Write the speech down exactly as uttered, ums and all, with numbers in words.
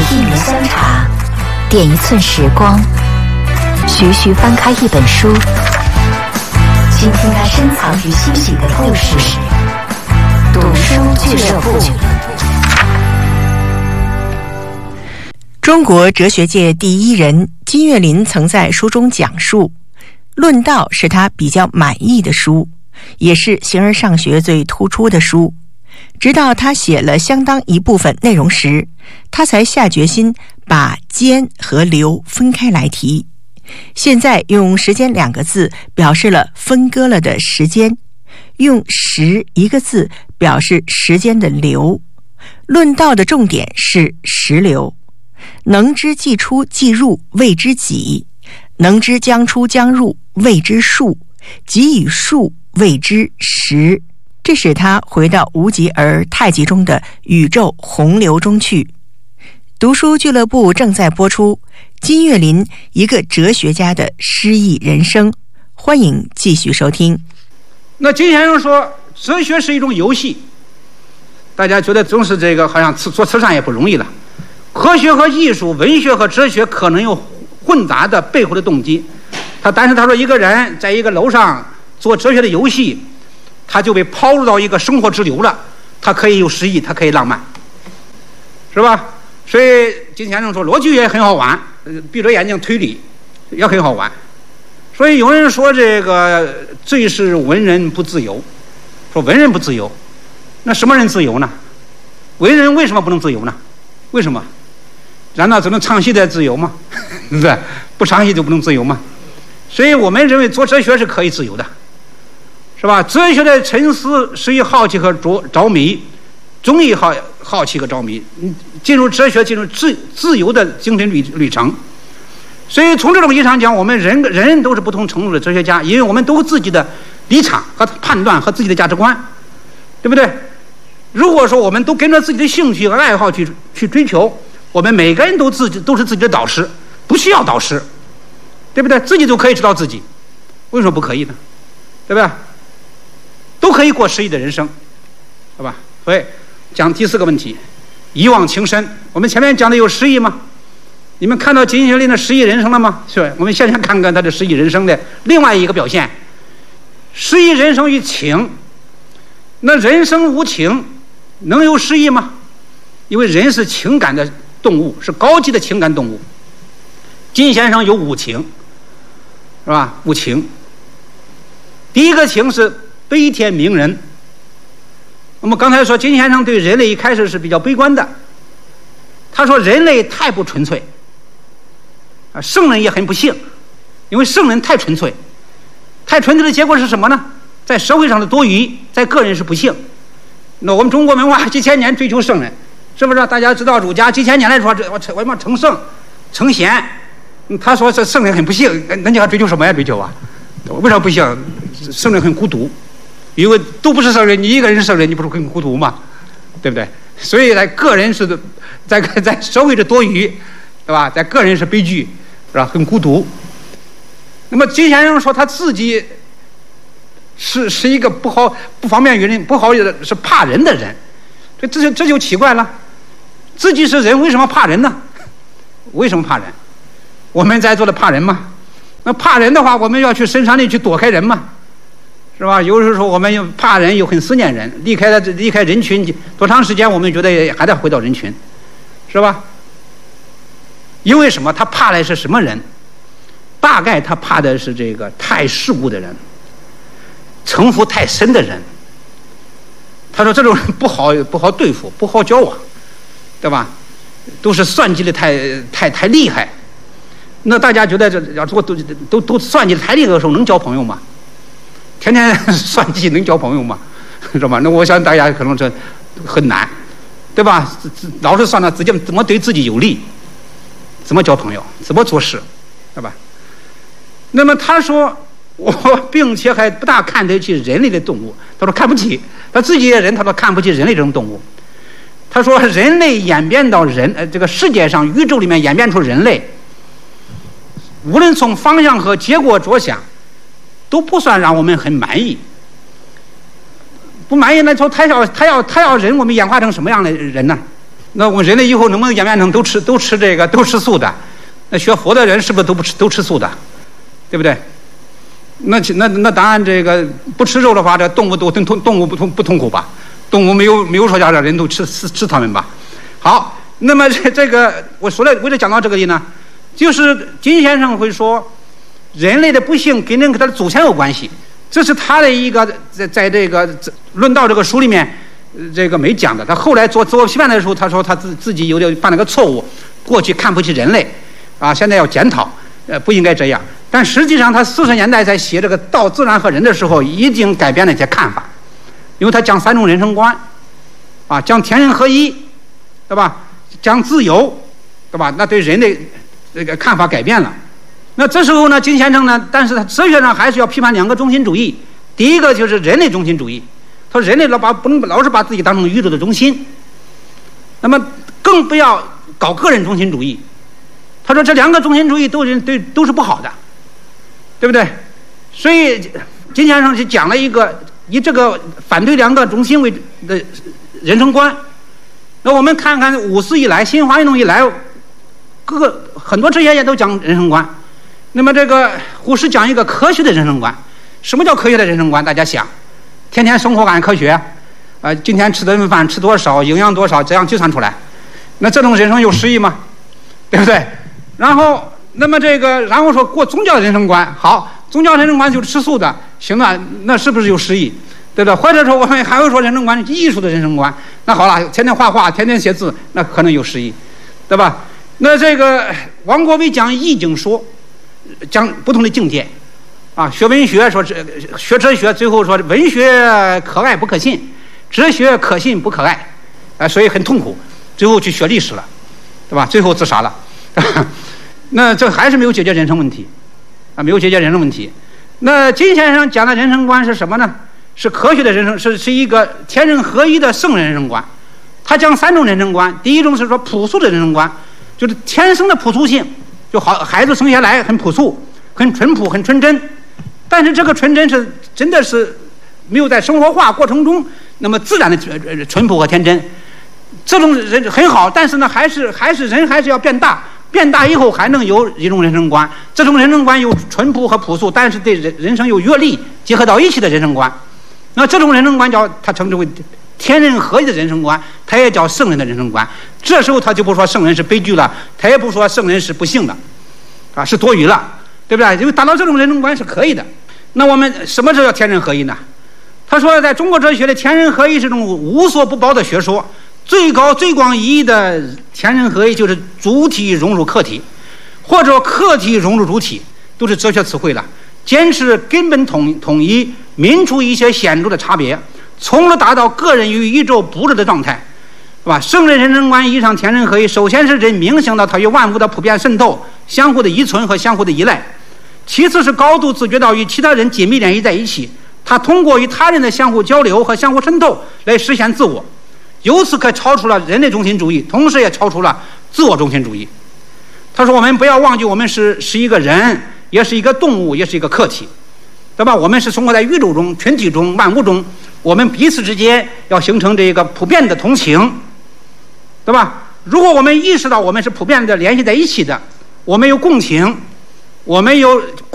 一帘香茶，点一寸时光，徐徐翻开一本书，倾听那深藏于心底的故事。读书俱乐部。 中国哲学界第一人金岳霖曾在书中讲述，论道是他比较满意的书，也是形而上学最突出的书。直到他写了相当一部分内容时，他才下决心把间和流分开来提。现在用时间两个字表示了分割了的时间，用时一个字表示时间的流。论道的重点是时流，能知既出既入谓之己，能知将出将入谓之数，己与数谓之时。这使他回到无极而太极中的宇宙洪流中去。读书俱乐部正在播出金岳霖一个哲学家的诗意人生，欢迎继续收听。 那金先生说哲学是一种游戏，大家觉得总是这个好像做慈善也不容易了。科学和艺术，文学和哲学可能有混杂的背后的动机。他但是他说一个人在一个楼上做哲学的游戏，他就被抛入到一个生活之流了，他可以有诗意，他可以浪漫，是吧？所以金先生说逻辑也很好玩，闭着眼睛推理也很好玩。所以有人说这个最是文人不自由，说文人不自由，那什么人自由呢？文人为什么不能自由呢？为什么？难道只能唱戏的自由吗？对不对？不唱戏就不能自由吗？所以我们认为做哲学是可以自由的，是吧？哲学的沉思是以好奇和着着迷，终于好好奇和着迷，进入哲学，进入自自由的精神旅旅程。所以从这种意义上讲，我们人人人都是不同程度的哲学家，因为我们都有自己的立场和判断和自己的价值观，对不对？如果说我们都跟着自己的兴趣和爱好去去追求，我们每个人都自己都是自己的导师，不需要导师，对不对？自己就可以知道自己，为什么不可以呢？对吧？都可以过诗意的人生，好吧？所以讲第四个问题，一往情深。我们前面讲的有诗意吗？你们看到金岳霖的诗意人生了吗？是。我们现在看看他的诗意人生的另外一个表现。诗意人生与情，那人生无情，能有诗意吗？因为人是情感的动物，是高级的情感动物。金先生有五情，是吧？五情。第一个情是悲天悯人。我们刚才说金先生对人类一开始是比较悲观的，他说人类太不纯粹啊，圣人也很不幸，因为圣人太纯粹，太纯粹的结果是什么呢？在社会上的多余，在个人是不幸。那我们中国文化几千年追求圣人，是不是？大家知道儒家几千年来说，这我我们成圣成贤，他说这圣人很不幸，人家还追求什么呀？追求啊？为什么不幸？圣人很孤独，因为都不是圣人，你一个人是圣人，你不是很孤独吗？对不对？所以在个人是在在社会是多余，对吧？在个人是悲剧，是吧？很孤独。那么金先生说他自己是是一个不好不方便与人不好是怕人的人，这这就这就奇怪了，自己是人为什么怕人呢？为什么怕人？我们在座的怕人吗？那怕人的话，我们要去深山里去躲开人嘛，是吧？有时候我们又怕人，又很思念人，离开了离开人群多长时间，我们觉得还得回到人群，是吧？因为什么？他怕的是什么人？大概他怕的是这个太世故的人，城府太深的人。他说这种人不好不好对付，不好交往，对吧？都是算计的太太太厉害。那大家觉得这要做都都都算计的太厉害的时候，能交朋友吗？天天算计能交朋友吗？是吧？那我想大家可能这很难，对吧？老是算到自己怎么对自己有利，怎么交朋友，怎么做事，对吧？那么他说我并且还不大看得起人类的动物，他说看不起他自己的人，他说看不起人类这种动物。他说人类演变到人呃这个世界上宇宙里面演变出人类，无论从方向和结果着想，都不算让我们很满意。不满意，那说他要他要他要人，我们演化成什么样的人呢？ 那我们人类以后能不能演变成都吃都吃这个都吃素的？那学佛的人是不是都不吃都吃素的？对不对？那那那当然，这个不吃肉的话，这动物都动动物不痛不痛苦吧？动物没有没有说家的人都吃吃吃它们吧？好，那么这这个我说了，为了讲到这个里呢，就是金先生会说，人类的不幸跟人跟他的祖先有关系，这是他的一个在在这个论道这个书里面，这个没讲的。他后来做自我批判的时候，他说他自自己有点犯了个错误，过去看不起人类，啊，现在要检讨，呃，不应该这样。但实际上，他四十年代在写这个道自然和人的时候，已经改变了一些看法，因为他讲三种人生观，啊，讲天人合一，对吧？讲自由，对吧？那对人的这个看法改变了。那这时候呢，金先生呢，但是他哲学上还是要批判两个中心主义。第一个就是人类中心主义，他说人类老把不能老是把自己当成宇宙的中心，那么更不要搞个人中心主义。他说这两个中心主义都是对都是不好的，对不对？所以金先生就讲了一个以这个反对两个中心为的人生观。那我们看看五四以来，新华运动以来，各个很多哲学家都讲人生观。那么这个胡适讲一个科学的人生观。什么叫科学的人生观？大家想，天天生活按科学，呃，今天吃的顿饭吃多少，营养多少，这样计算出来，那这种人生有诗意吗？对不对？然后，那么这个，然后说过宗教的人生观，好，宗教人生观就是吃素的，行了，那是不是有诗意？对不对？或者说我们还会说人生观是艺术的人生观，那好了，天天画画，天天写字，那可能有诗意，对吧？那这个王国维讲意境说，讲不同的境界。啊，学文学说学哲学，最后说文学可爱不可信，哲学可信不可爱，啊，所以很痛苦，最后去学历史了，对吧？最后自杀了，那这还是没有解决人生问题，啊，没有解决人生问题。那金先生讲的人生观是什么呢？是科学的人生，是是一个天人合一的圣人人生观。他讲三种人生观，第一种是说朴素的人生观，就是天生的朴素性，就好孩子生下来很朴素、很淳朴、很纯真。但是这个纯真是真的是没有在生活化过程中那么自然的淳朴和天真，这种人很好，但是呢，还是还是人还是要变大，变大以后还能有一种人生观，这种人生观有淳朴和朴素，但是对人人生有阅历结合到一起的人生观，那这种人生观叫他称之为天人合一的人生观，他也叫圣人的人生观。这时候他就不说圣人是悲剧了，他也不说圣人是不幸的，啊，是多余了，对不对？因为达到这种人生观是可以的。那我们什么叫天人合一呢？他说，在中国哲学的天人合一是种无所不包的学说，最高最广义的天人合一就是主体融入客体，或者客体融入主体，都是哲学词汇了。坚持根本统统一，泯除一些显著的差别，从而达到个人与宇宙不二的状态，是吧？圣人人生观意义上天人合一，首先是人冥想到它与万物的普遍渗透、相互的依存和相互的依赖。其次是高度自觉到与其他人紧密联系在一起，他通过与他人的相互交流和相互渗透来实现自我，由此可超出了人类中心主义，同时也超出了自我中心主义。他说，我们不要忘记，我们是是一个人，也是一个动物，也是一个客体，对吧？我们是生活在宇宙中、群体中、万物中，我们彼此之间要形成这个普遍的同情，对吧？如果我们意识到我们是普遍的联系在一起的，我们有共情，我们有